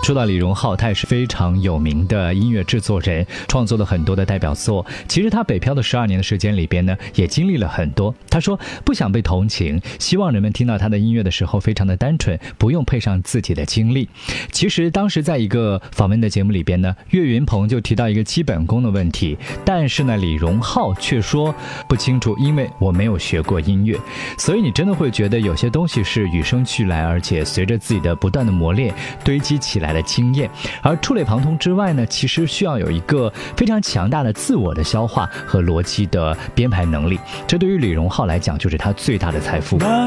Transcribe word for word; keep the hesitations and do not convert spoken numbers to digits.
说到李荣浩，他也是非常有名的音乐制作人，创作了很多的代表作。其实他北漂的十二年的时间里边呢，也经历了很多。他说不想被同情，希望人们听到他的音乐的时候非常的单纯，不用配上自己的经历。其实当时在一个访问的节目里边呢，岳云鹏就提到一个基本功的问题，但是呢李荣浩却说不清楚，因为我没有学过音乐。所以你真的会觉得有些东西是与生俱来，而且随着自己的不断的磨练堆积起来的经验。而触类旁通之外呢，其实需要有一个非常强大的自我的消化和逻辑的编排能力，这对于李荣浩来讲就是他最大的财富。 那